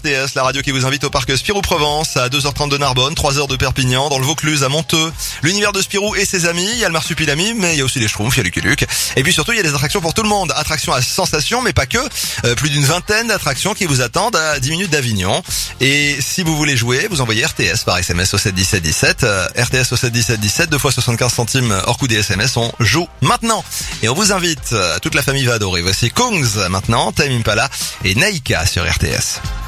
RTS, la radio qui vous invite au parc Spirou-Provence, à 2h30 de Narbonne, 3h de Perpignan, dans le Vaucluse, à Monteux. L'univers de Spirou et ses amis, il y a le marsupilami, mais il y a aussi les schtroumpfs, il y a Lucky Luke. Et puis surtout, il y a des attractions pour tout le monde. Attractions à sensation, mais pas que. Plus d'une vingtaine d'attractions qui vous attendent à 10 minutes d'Avignon. Et si vous voulez jouer, vous envoyez RTS par SMS au 7 17 17. RTS au 7 17 17, 2 fois 75 centimes hors coût des SMS. On joue maintenant. Et on vous invite, toute la famille va adorer. Voici Kungs maintenant, Time Impala et Naïka sur RTS.